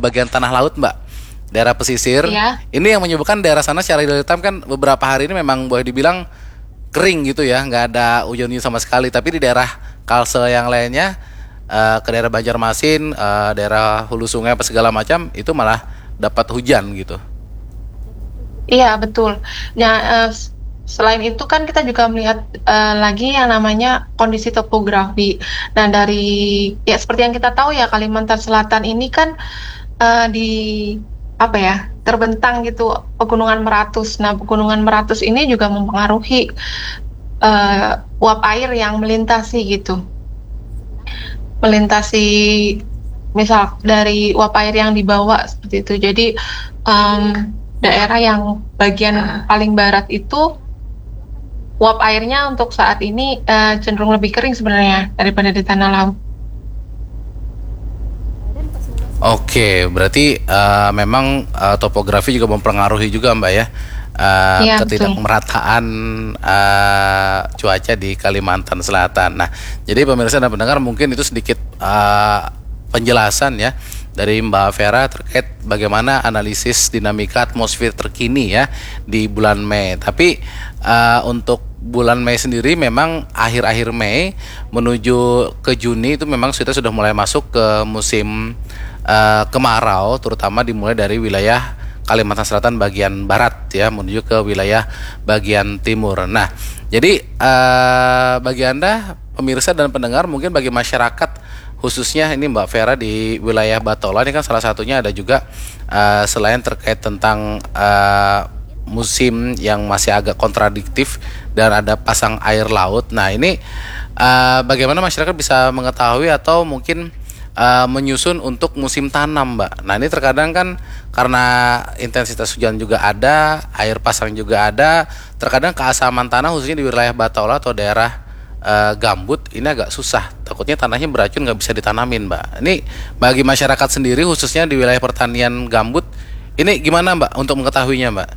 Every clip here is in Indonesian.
bagian tanah laut, Mbak, daerah pesisir. Iya. Ini yang menyebabkan daerah sana secara real time kan beberapa hari ini memang boleh dibilang kering gitu ya, nggak ada hujan sama sekali. Tapi di daerah Kalsel yang lainnya, ke daerah Banjarmasin, daerah hulu sungai apa segala macam itu malah dapat hujan gitu. Iya, betul. Nah, selain itu kan kita juga melihat lagi yang namanya kondisi topografi. Nah, ya seperti yang kita tahu ya, Kalimantan Selatan ini kan di apa ya, terbentang gitu pegunungan Meratus. Nah, pegunungan Meratus ini juga mempengaruhi uap air yang melintasi gitu. Melintasi misal dari uap air yang dibawa seperti itu. Jadi daerah yang bagian paling barat itu uap airnya untuk saat ini cenderung lebih kering sebenarnya daripada di tanah laut. Oke, berarti memang topografi juga mempengaruhi juga, Mbak ya, Iya, betul. ketidakmerataan cuaca di Kalimantan Selatan. Nah, jadi pemirsa dan pendengar mungkin itu sedikit penjelasan ya dari Mbak Vera terkait bagaimana analisis dinamika atmosfer terkini ya di bulan Mei. Tapi untuk bulan Mei sendiri memang akhir-akhir Mei menuju ke Juni itu memang sudah mulai masuk ke musim kemarau, terutama dimulai dari wilayah Kalimantan Selatan bagian barat ya menuju ke wilayah bagian timur. Nah, jadi bagi Anda pemirsa dan pendengar, mungkin bagi masyarakat khususnya ini Mbak Vera di wilayah Batola ini kan salah satunya ada juga selain terkait tentang musim yang masih agak kontradiktif dan ada pasang air laut. Nah, ini bagaimana masyarakat bisa mengetahui atau mungkin menyusun untuk musim tanam, Mbak. Nah, ini terkadang kan karena intensitas hujan juga ada, air pasang juga ada, terkadang keasaman tanah khususnya di wilayah Batola atau daerah gambut ini agak susah. Takutnya tanahnya beracun nggak bisa ditanamin, Mbak. Ini bagi masyarakat sendiri khususnya di wilayah pertanian gambut, ini gimana, Mbak, untuk mengetahuinya, Mbak?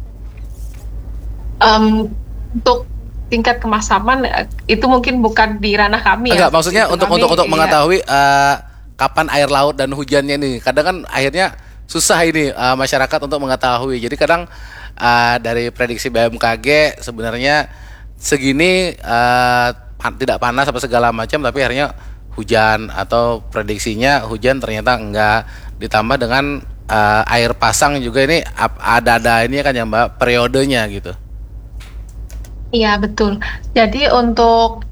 Untuk tingkat kemasaman itu mungkin bukan di ranah kami ya. Enggak, maksudnya Itu untuk kami, untuk iya. mengetahui kapan air laut dan hujannya nih. Kadang kan akhirnya susah ini masyarakat untuk mengetahui. Jadi kadang dari prediksi BMKG sebenarnya segini tidak panas apa segala macam, tapi akhirnya hujan atau prediksinya hujan ternyata enggak, ditambah dengan air pasang juga ini ada ini kan ya, Mbak, periodenya gitu. Iya, betul. Jadi untuk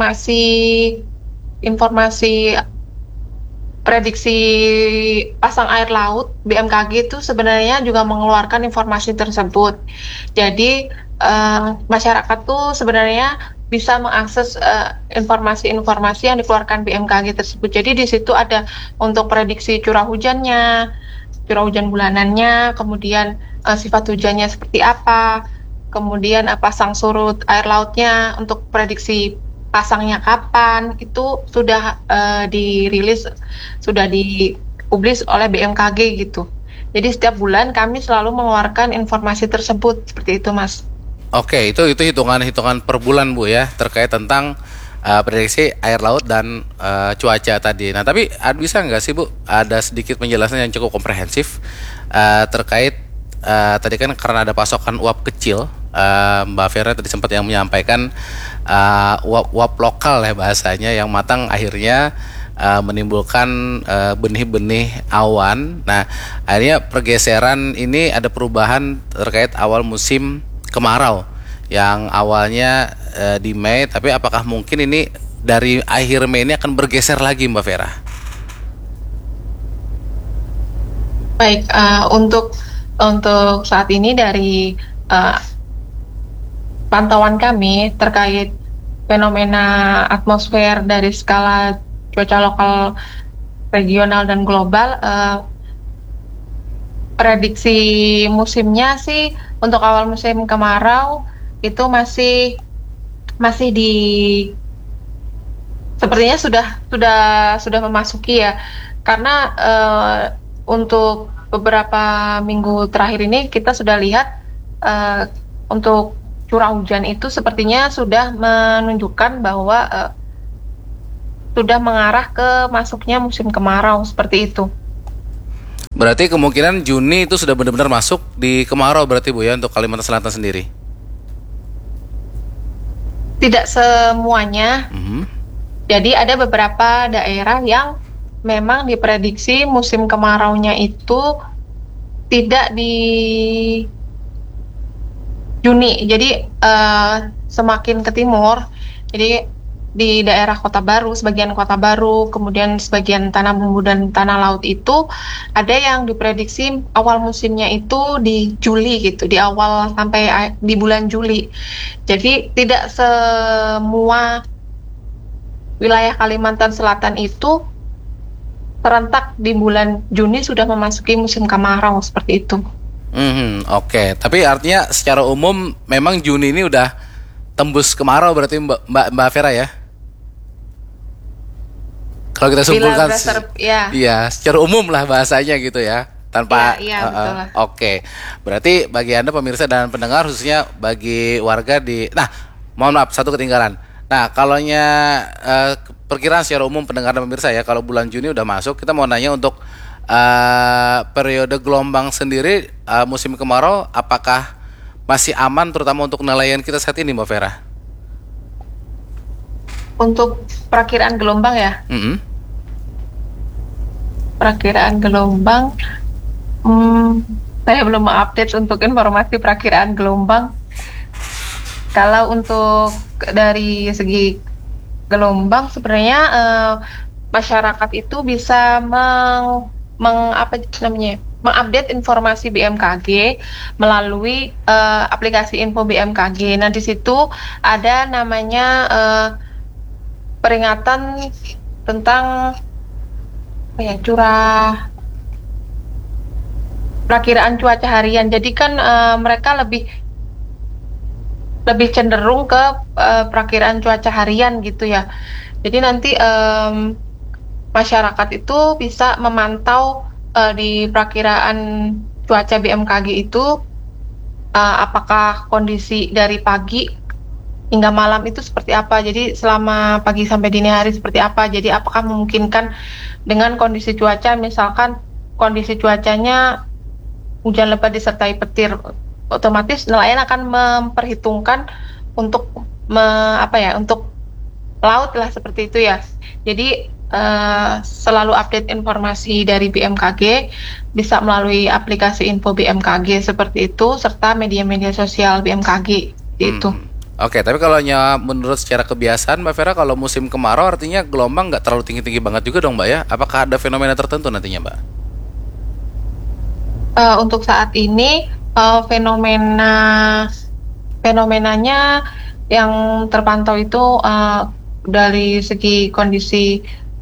informasi prediksi pasang air laut, BMKG itu sebenarnya juga mengeluarkan informasi tersebut. Jadi masyarakat tuh sebenarnya bisa mengakses informasi-informasi yang dikeluarkan BMKG tersebut. Jadi di situ ada untuk prediksi curah hujannya, curah hujan bulanannya, kemudian sifat hujannya seperti apa, kemudian pasang surut air lautnya untuk prediksi pasangnya kapan, itu sudah dirilis, sudah dipublis oleh BMKG gitu. Jadi setiap bulan kami selalu mengeluarkan informasi tersebut seperti itu, Mas. Oke, itu hitungan per bulan, Bu ya, terkait tentang prediksi air laut dan cuaca tadi. Nah, tapi bisa nggak sih, Bu, ada sedikit penjelasan yang cukup komprehensif terkait tadi kan karena ada pasokan uap kecil, Mbak Vera tadi sempat yang menyampaikan uap lokal ya bahasanya yang matang akhirnya menimbulkan benih-benih awan. Nah, akhirnya pergeseran ini ada perubahan terkait awal musim kemarau yang awalnya di Mei, tapi apakah mungkin ini dari akhir Mei ini akan bergeser lagi, Mbak Vera? Baik, untuk saat ini dari pantauan kami terkait fenomena atmosfer dari skala cuaca lokal, regional dan global, prediksi musimnya sih untuk awal musim kemarau itu masih di sepertinya sudah memasuki ya, karena untuk beberapa minggu terakhir ini kita sudah lihat untuk curah hujan itu sepertinya sudah menunjukkan bahwa sudah mengarah ke masuknya musim kemarau seperti itu. Berarti kemungkinan Juni itu sudah benar-benar masuk di kemarau berarti Bu ya untuk Kalimantan Selatan sendiri. Tidak semuanya. Jadi ada beberapa daerah yang memang diprediksi musim kemaraunya itu tidak di Juni. Jadi semakin ke timur. Jadi di daerah Kota Baru, sebagian Kota Baru, kemudian sebagian Tanah Bumbu dan Tanah Laut itu ada yang diprediksi awal musimnya itu di Juli gitu, di awal sampai di bulan Juli. Jadi tidak semua wilayah Kalimantan Selatan itu serentak di bulan Juni sudah memasuki musim kemarau seperti itu. Oke. Tapi artinya secara umum memang Juni ini udah tembus kemarau berarti Mbak Vera ya? Kalau kita simpulkan, iya, secara umum lah bahasanya gitu ya, tanpa. Betul. Oke. Berarti bagi Anda pemirsa dan pendengar, khususnya bagi warga nah, mohon maaf satu ketinggalan. Nah, kalaunya perkiraan secara umum pendengar dan pemirsa ya, kalau bulan Juni udah masuk, kita mau nanya untuk periode gelombang sendiri musim kemarau, apakah masih aman terutama untuk nelayan kita saat ini, Mbak Vera? Untuk perakiraan gelombang ya? Perakiraan gelombang, saya belum update untuk informasi perakiraan gelombang. Kalau untuk dari segi gelombang sebenarnya masyarakat itu bisa mengupdate informasi BMKG melalui aplikasi info BMKG. Nah, di situ ada namanya peringatan tentang perakiraan cuaca harian. Jadi kan mereka lebih cenderung ke perakiraan cuaca harian gitu ya. Jadi nanti masyarakat itu bisa memantau di perakiraan cuaca BMKG itu apakah kondisi dari pagi hingga malam itu seperti apa. Jadi selama pagi sampai dini hari seperti apa. Jadi apakah memungkinkan dengan kondisi cuaca, misalkan kondisi cuacanya hujan lebat disertai petir, otomatis nelayan akan memperhitungkan untuk untuk laut lah seperti itu ya. Jadi selalu update informasi dari BMKG bisa melalui aplikasi info BMKG seperti itu, serta media-media sosial BMKG itu. Oke, tapi kalau menurut secara kebiasaan Mbak Vera, kalau musim kemarau artinya gelombang nggak terlalu tinggi-tinggi banget juga dong Mbak ya? Apakah ada fenomena tertentu nantinya Mbak? Untuk saat ini fenomenanya yang terpantau itu dari segi kondisi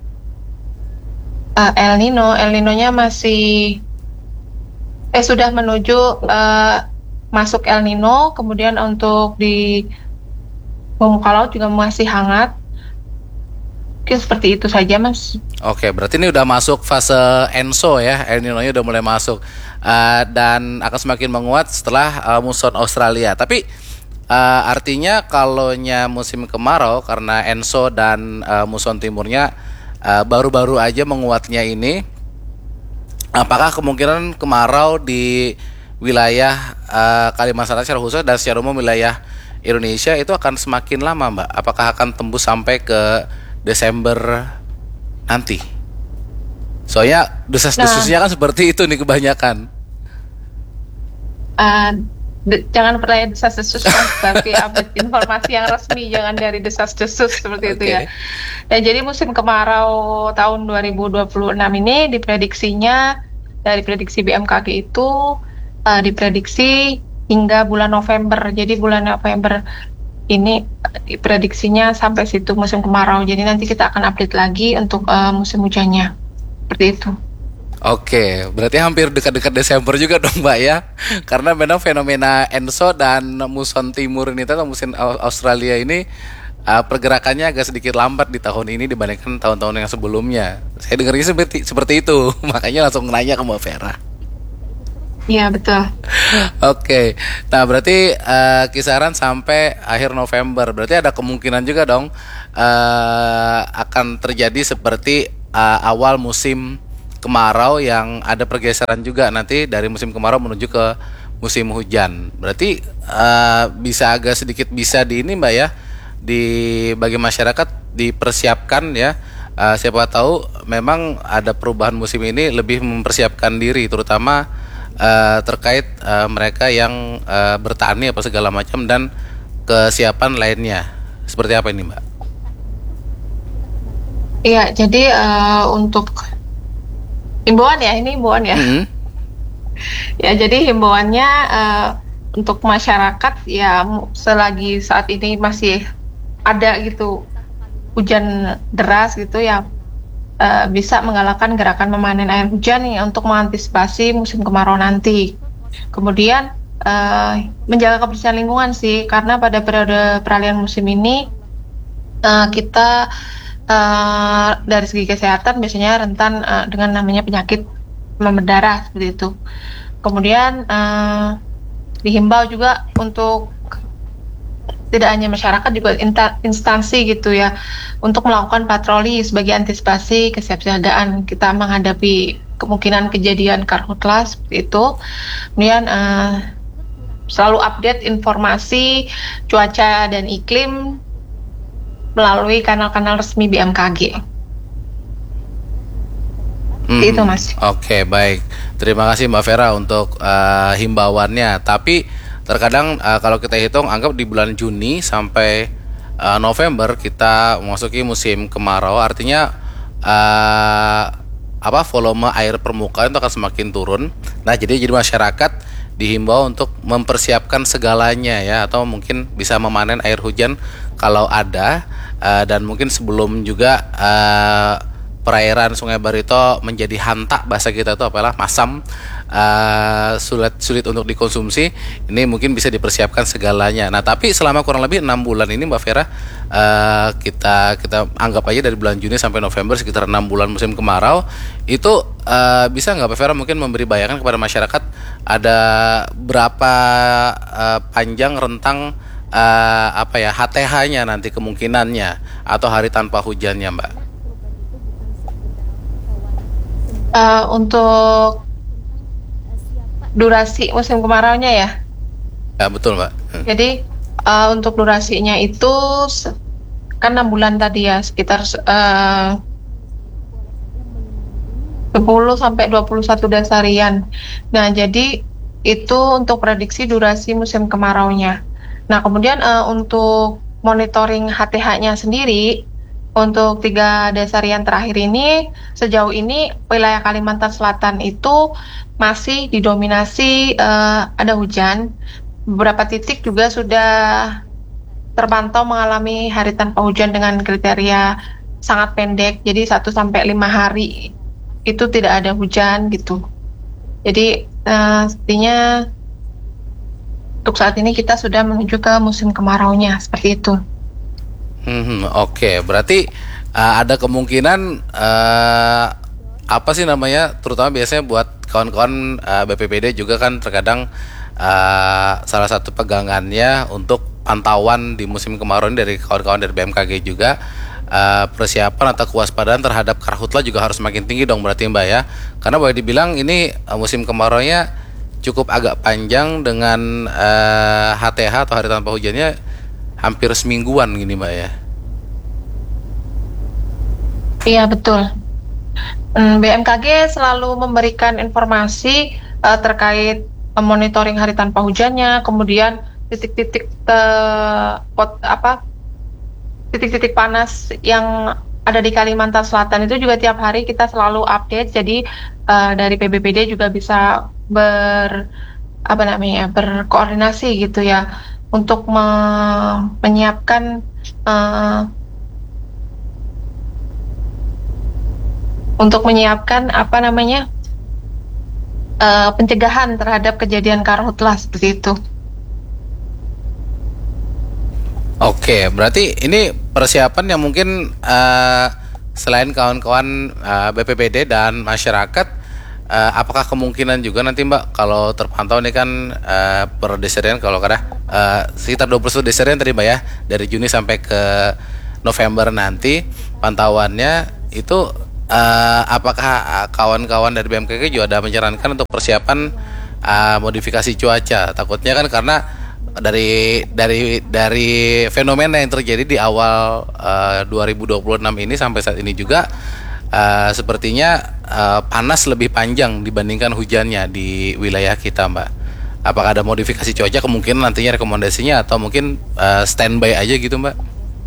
El Nino-nya masih sudah menuju masuk El Nino, kemudian untuk di muka laut juga masih hangat. Mungkin seperti itu saja Mas. Oke, berarti ini udah masuk fase ENSO ya, El Nino-nya udah mulai masuk dan akan semakin menguat setelah muson Australia. Tapi artinya kalaunya musim kemarau karena ENSO dan muson timurnya baru-baru aja menguatnya ini, apakah kemungkinan kemarau di wilayah Kalimantan secara khusus dan secara umum wilayah Indonesia itu akan semakin lama Mbak? Apakah akan tembus sampai ke Desember nanti? Soalnya desas-desusnya kan seperti itu nih kebanyakan. Jangan percaya desas-desus tapi update informasi yang resmi, jangan dari desas-desus seperti itu ya. Dan jadi musim kemarau tahun 2026 ini diprediksinya dari prediksi BMKG itu diprediksi hingga bulan November. Jadi bulan November ini prediksinya sampai situ musim kemarau. Jadi nanti kita akan update lagi untuk musim hujannya. Seperti itu. Oke, berarti hampir dekat-dekat Desember juga dong Mbak ya. Karena memang fenomena ENSO dan muson timur ini atau musim Australia ini pergerakannya agak sedikit lambat di tahun ini dibandingkan tahun-tahun yang sebelumnya. Saya dengarnya seperti itu. Makanya langsung nanya ke Mbak Vera. Iya betul. Oke, nah berarti kisaran sampai akhir November. Berarti ada kemungkinan juga dong akan terjadi seperti awal musim kemarau yang ada pergeseran juga nanti dari musim kemarau menuju ke musim hujan. Berarti bisa agak sedikit bisa di ini Mbak ya, di bagi masyarakat dipersiapkan ya. Siapa tahu memang ada perubahan musim ini lebih mempersiapkan diri, terutama terkait mereka yang bertani apa segala macam dan kesiapan lainnya. Seperti apa ini Mbak? Iya, jadi untuk himbauan ya, ini himbauan ya. Mhm. Ya, jadi himbauannya untuk masyarakat ya selagi saat ini masih ada gitu hujan deras gitu ya, bisa menggalakkan gerakan memanen air hujan ya untuk mengantisipasi musim kemarau nanti. Kemudian menjaga kebersihan lingkungan sih, karena pada periode peralihan musim ini kita dari segi kesehatan biasanya rentan dengan namanya penyakit demam berdarah seperti itu. Kemudian dihimbau juga untuk tidak hanya masyarakat, juga instansi gitu ya, untuk melakukan patroli sebagai antisipasi kesiapsiagaan kita menghadapi kemungkinan kejadian karhutlah seperti itu. Kemudian selalu update informasi cuaca dan iklim melalui kanal-kanal resmi BMKG. Itu Mas. Oke, baik. Terima kasih Mbak Vera untuk himbauannya. Tapi terkadang kalau kita hitung, anggap di bulan Juni sampai November kita memasuki musim kemarau, artinya volume air permukaan itu akan semakin turun. Nah, jadi masyarakat dihimbau untuk mempersiapkan segalanya ya, atau mungkin bisa memanen air hujan kalau ada, dan mungkin sebelum juga perairan Sungai Barito menjadi hantak, bahasa kita itu apalah, masam, sulit untuk dikonsumsi, ini mungkin bisa dipersiapkan segalanya. Nah, tapi selama kurang lebih 6 bulan ini Mbak Vera, kita anggap aja dari bulan Juni sampai November, sekitar 6 bulan musim kemarau itu, bisa nggak Mbak Vera mungkin memberi bayangan kepada masyarakat ada berapa panjang rentang HTH-nya nanti kemungkinannya, atau hari tanpa hujannya Mbak? Untuk durasi musim kemaraunya ya. Ya betul Mbak. Jadi untuk durasinya itu kan 6 bulan tadi ya, sekitar 10 sampai 21 dasarian. Nah, jadi itu untuk prediksi durasi musim kemaraunya. Nah, kemudian untuk monitoring HTH-nya sendiri, untuk 3 dasarian terakhir ini, sejauh ini wilayah Kalimantan Selatan itu masih didominasi ada hujan. Beberapa titik juga sudah terpantau mengalami hari tanpa hujan dengan kriteria sangat pendek, jadi 1-5 hari itu tidak ada hujan gitu. Jadi artinya untuk saat ini kita sudah menuju ke musim kemaraunya, seperti itu. Oke, berarti ada kemungkinan apa sih namanya, terutama biasanya buat kawan-kawan BPBD juga kan terkadang salah satu pegangannya untuk pantauan di musim kemarau ini dari kawan-kawan dari BMKG juga, persiapan atau kewaspadaan terhadap karhutla juga harus makin tinggi dong berarti Mbak ya, karena boleh dibilang ini musim kemaraunya cukup agak panjang dengan HTH atau hari tanpa hujannya hampir semingguan gini Mbak ya. Iya betul. BMKG selalu memberikan informasi terkait monitoring hari tanpa hujannya, kemudian titik-titik titik-titik panas yang ada di Kalimantan Selatan itu juga tiap hari kita selalu update. Jadi dari PBPD juga bisa berkoordinasi gitu ya, untuk menyiapkan pencegahan terhadap kejadian karhutlah seperti itu. Oke, berarti ini persiapan yang mungkin selain kawan-kawan BPBD dan masyarakat, apakah kemungkinan juga nanti Mbak, kalau terpantau ini kan per deserian, kalau kada sekitar 21 deserian tadi Mbak ya, dari Juni sampai ke November nanti pantauannya itu apakah kawan-kawan dari BMKG juga ada menyarankan untuk persiapan modifikasi cuaca? Takutnya kan karena dari fenomena yang terjadi di awal 2026 ini sampai saat ini juga sepertinya panas lebih panjang dibandingkan hujannya di wilayah kita, Mbak. Apakah ada modifikasi cuaca kemungkinan nantinya rekomendasinya atau mungkin standby aja gitu, Mbak?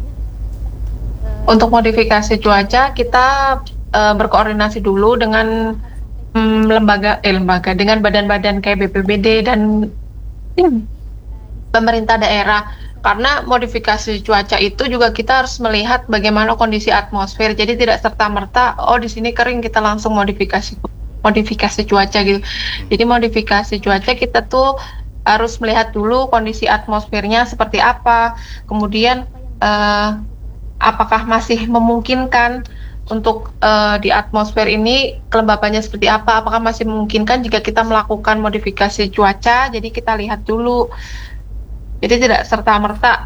Untuk modifikasi cuaca, kita berkoordinasi dulu dengan lembaga dengan badan-badan kayak BPBD dan pemerintah daerah. Karena modifikasi cuaca itu juga kita harus melihat bagaimana kondisi atmosfer. Jadi tidak serta-merta, oh di sini kering kita langsung modifikasi cuaca gitu. Jadi modifikasi cuaca kita tuh harus melihat dulu kondisi atmosfernya seperti apa. Kemudian apakah masih memungkinkan untuk di atmosfer ini kelembabannya seperti apa? Apakah masih memungkinkan jika kita melakukan modifikasi cuaca? Jadi kita lihat dulu. Jadi tidak serta-merta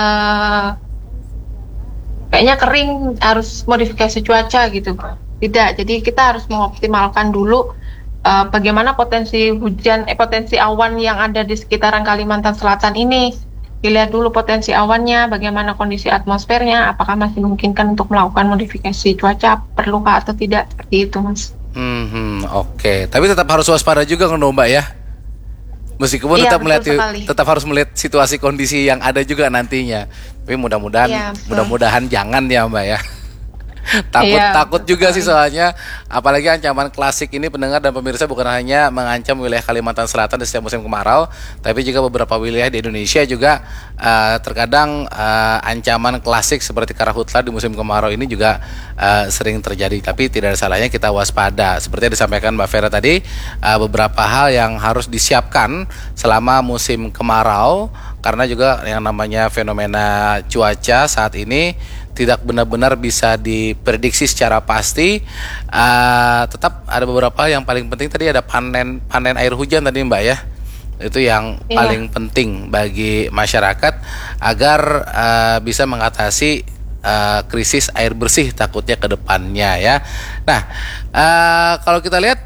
kayaknya kering harus modifikasi cuaca gitu. Tidak. Jadi kita harus mengoptimalkan dulu bagaimana potensi awan yang ada di sekitaran Kalimantan Selatan ini. Dilihat dulu potensi awannya, bagaimana kondisi atmosfernya, apakah masih memungkinkan untuk melakukan modifikasi cuaca, perlukah atau tidak, seperti itu, Mas. Oke. Tapi tetap harus waspada juga kan, Mbak ya? Meskipun Iya, tetap harus melihat situasi kondisi yang ada juga nantinya. Tapi mudah-mudahan jangan ya, Mbak ya. Takut juga sih soalnya, apalagi ancaman klasik ini pendengar dan pemirsa bukan hanya mengancam wilayah Kalimantan Selatan di setiap musim kemarau, tapi juga beberapa wilayah di Indonesia juga terkadang ancaman klasik seperti karhutla di musim kemarau ini juga sering terjadi. Tapi tidak ada salahnya kita waspada. Seperti yang disampaikan Mbak Vera tadi, beberapa hal yang harus disiapkan selama musim kemarau, karena juga yang namanya fenomena cuaca saat ini tidak benar-benar bisa diprediksi secara pasti. Tetap ada beberapa yang paling penting tadi, ada panen air hujan tadi, Mbak ya. Itu yang paling penting bagi masyarakat agar bisa mengatasi krisis air bersih takutnya ke depannya ya. Nah, kalau kita lihat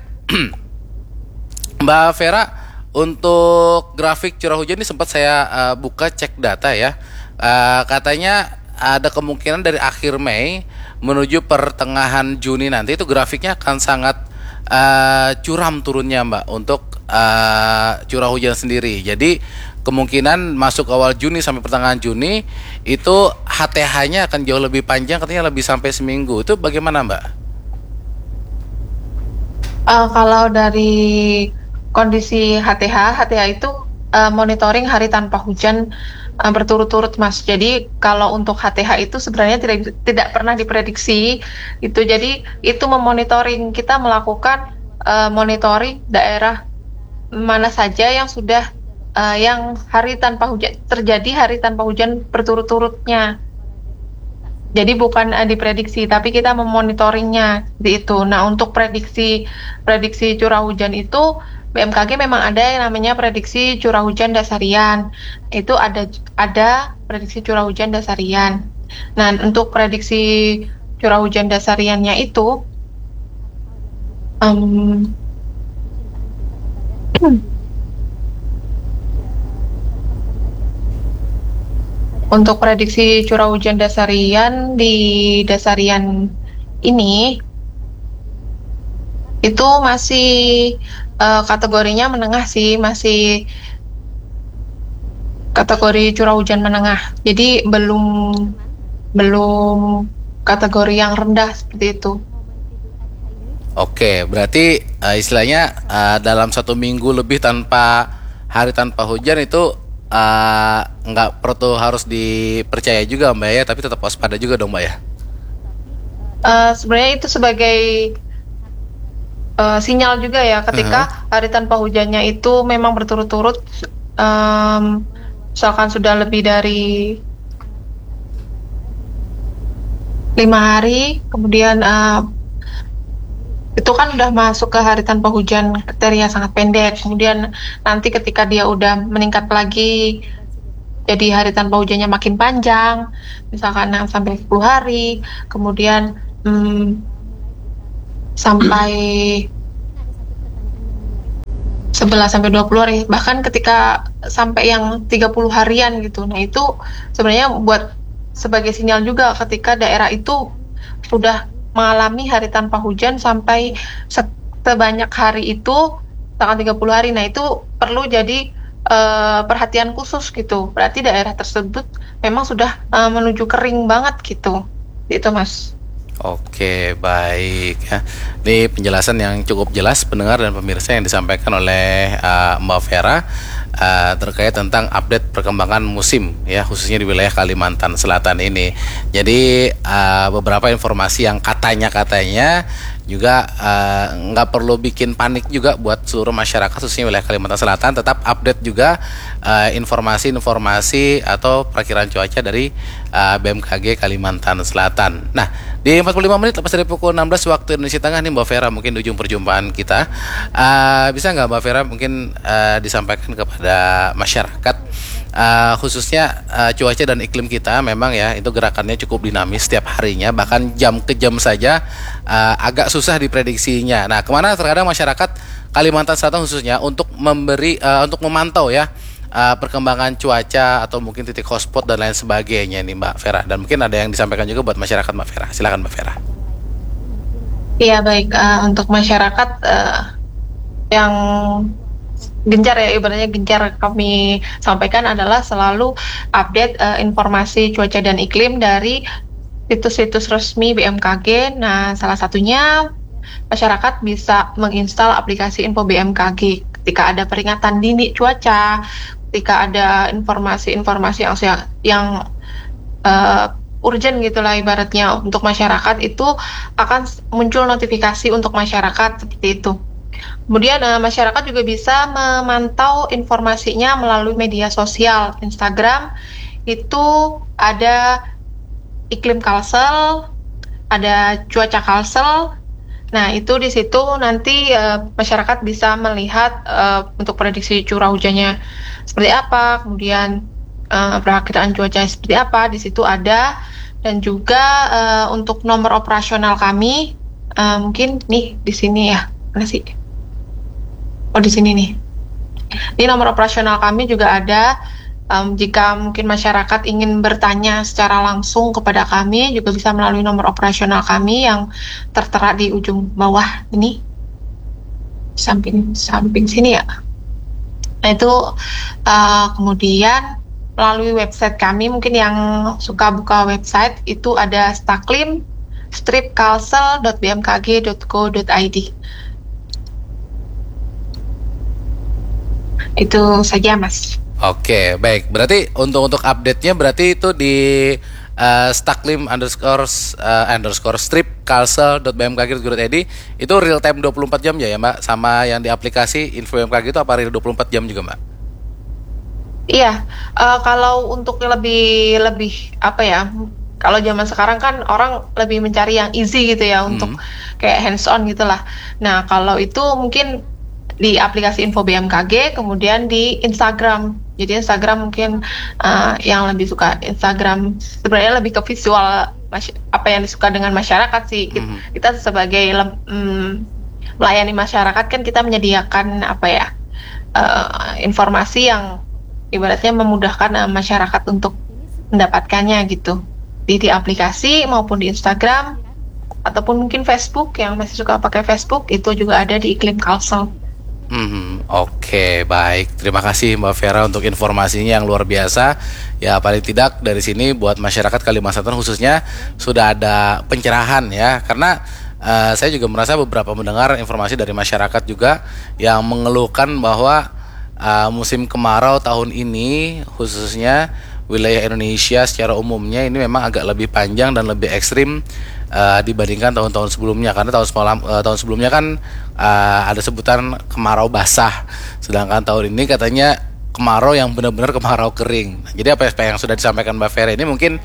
Mbak Vera, untuk grafik curah hujan ini sempat saya buka cek data ya. Katanya ada kemungkinan dari akhir Mei menuju pertengahan Juni nanti itu grafiknya akan sangat curam turunnya, Mbak, untuk curah hujan sendiri. Jadi kemungkinan masuk awal Juni sampai pertengahan Juni itu HTH-nya akan jauh lebih panjang, katanya lebih sampai seminggu. Itu bagaimana, Mbak? Kalau dari kondisi HTH itu monitoring hari tanpa hujan berturut-turut, Mas. Jadi kalau untuk HTH itu sebenarnya tidak pernah diprediksi itu. Jadi itu memonitoring, kita melakukan monitoring daerah mana saja yang sudah yang hari tanpa hujan terjadi, hari tanpa hujan berturut-turutnya. Jadi bukan diprediksi, tapi kita memonitoringnya di itu. Nah, untuk prediksi curah hujan itu BMKG memang ada yang namanya prediksi curah hujan dasarian. Itu ada prediksi curah hujan dasarian. Nah, untuk prediksi curah hujan dasariannya itu untuk prediksi curah hujan dasarian di dasarian ini itu masih kategorinya menengah sih, masih kategori curah hujan menengah. Jadi belum kategori yang rendah seperti itu. Oke, berarti istilahnya dalam 1 minggu lebih hari tanpa hujan itu nggak perlu harus dipercaya juga, Mbak ya, tapi tetap waspada juga dong, Mbak ya. Sebenarnya itu sebagai sinyal juga ya, ketika hari tanpa hujannya itu memang berturut-turut, misalkan sudah lebih dari 5 hari, kemudian itu kan udah masuk ke hari tanpa hujan kriteria sangat pendek. Kemudian nanti ketika dia udah meningkat lagi, jadi hari tanpa hujannya makin panjang, misalkan sampai 10 hari, kemudian sampai 11 sampai 20 hari, bahkan ketika sampai yang 30 harian gitu. Nah, itu sebenarnya buat sebagai sinyal juga ketika daerah itu sudah mengalami hari tanpa hujan sampai sebanyak hari itu tanggal 30 hari. Nah, itu perlu jadi perhatian khusus gitu. Berarti daerah tersebut memang sudah menuju kering banget gitu. Itu, Mas. Oke, baik ya. Ini penjelasan yang cukup jelas pendengar dan pemirsa yang disampaikan oleh Mbak Vera terkait tentang update perkembangan musim ya, khususnya di wilayah Kalimantan Selatan ini. Jadi beberapa informasi yang katanya juga nggak perlu bikin panik juga buat seluruh masyarakat khususnya wilayah Kalimantan Selatan, tetap update juga informasi-informasi atau perkiraan cuaca dari BMKG Kalimantan Selatan. Nah, di 45 menit lepas dari pukul 16 waktu Indonesia Tengah nih Mbak Vera, mungkin di ujung perjumpaan kita bisa nggak Mbak Vera mungkin disampaikan kepada masyarakat khususnya cuaca dan iklim kita memang ya itu gerakannya cukup dinamis setiap harinya, bahkan jam ke jam saja agak susah diprediksinya. Nah, kemana terkadang masyarakat Kalimantan Selatan khususnya untuk untuk memantau ya perkembangan cuaca atau mungkin titik hotspot dan lain sebagainya nih Mbak Vera, dan mungkin ada yang disampaikan juga buat masyarakat Mbak Vera. Silakan Mbak Vera. Iya, baik. Untuk masyarakat yang gencar ya, ibaratnya gencar kami sampaikan adalah selalu update informasi cuaca dan iklim dari situs-situs resmi BMKG. Nah, salah satunya masyarakat bisa menginstal aplikasi Info BMKG ketika ada peringatan dini cuaca, ketika ada informasi-informasi yang urgent gitulah ibaratnya untuk masyarakat, itu akan muncul notifikasi untuk masyarakat seperti itu. Kemudian masyarakat juga bisa memantau informasinya melalui media sosial. Instagram itu ada iklim Kalsel, ada cuaca Kalsel. Nah, itu di situ nanti masyarakat bisa melihat untuk prediksi curah hujannya seperti apa, kemudian perakiraan cuaca seperti apa, di situ ada. Dan juga untuk nomor operasional kami, mungkin nih di sini ya, mana sih? Oh, di sini nih. Di nomor operasional kami juga ada. Jika mungkin masyarakat ingin bertanya secara langsung kepada kami, juga bisa melalui nomor operasional kami yang tertera di ujung bawah ini, samping sini ya. Nah, itu kemudian melalui website kami, mungkin yang suka buka website itu ada staklim-kalsel.bmkg.go.id. Itu saja, Mas. Oke, baik. Berarti untuk update-nya berarti itu di staklim_strip_kalsel.bmkg.id itu real time 24 jam ya Mbak, sama yang di aplikasi Info BMKG itu apa real 24 jam juga Mbak? Iya, kalau untuk lebih apa ya? Kalau zaman sekarang kan orang lebih mencari yang easy gitu ya, untuk kayak hands on gitulah. Nah, kalau itu mungkin di aplikasi Info BMKG, kemudian di Instagram. Jadi Instagram mungkin yang lebih suka Instagram, sebenarnya lebih ke visual apa yang disuka dengan masyarakat sih. Kita sebagai melayani masyarakat kan kita menyediakan apa ya, informasi yang ibaratnya memudahkan masyarakat untuk mendapatkannya gitu di aplikasi maupun di Instagram, ataupun mungkin Facebook, yang masih suka pakai Facebook itu juga ada di Iklim Kalsel. Oke, baik. Terima kasih Mbak Vera untuk informasinya yang luar biasa. Ya, paling tidak dari sini buat masyarakat Kalimantan Selatan khususnya sudah ada pencerahan ya. Karena saya juga merasa beberapa mendengar informasi dari masyarakat juga yang mengeluhkan bahwa musim kemarau tahun ini khususnya wilayah Indonesia secara umumnya ini memang agak lebih panjang dan lebih ekstrim dibandingkan tahun-tahun sebelumnya, karena tahun sebelumnya kan ada sebutan kemarau basah, sedangkan tahun ini katanya kemarau yang benar-benar kemarau kering. Jadi apa yang sudah disampaikan Mbak Vera ini mungkin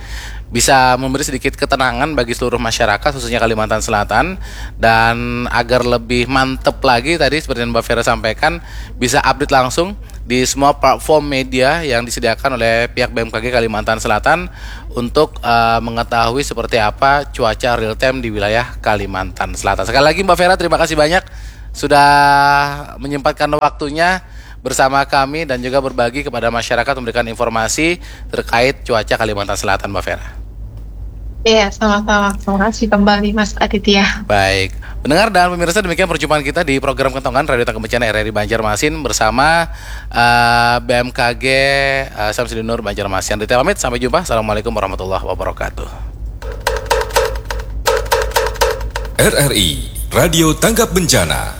bisa memberi sedikit ketenangan bagi seluruh masyarakat khususnya Kalimantan Selatan, dan agar lebih mantep lagi tadi seperti yang Mbak Vera sampaikan bisa update langsung di semua platform media yang disediakan oleh pihak BMKG Kalimantan Selatan untuk mengetahui seperti apa cuaca real time di wilayah Kalimantan Selatan. Sekali lagi Mbak Vera, terima kasih banyak sudah menyempatkan waktunya bersama kami dan juga berbagi kepada masyarakat, memberikan informasi terkait cuaca Kalimantan Selatan, Mbak Vera. Iya, sama-sama. Terima kasih kembali Mas Aditya. Baik, pendengar dan pemirsa, demikian perjumpaan kita di program Kentongan Radio Tangga Bencana RRI Banjarmasin bersama BMKG Samsudin Nur Banjarmasin. Aditya pamit, sampai jumpa. Assalamualaikum warahmatullahi wabarakatuh. RRI Radio Tanggap Bencana.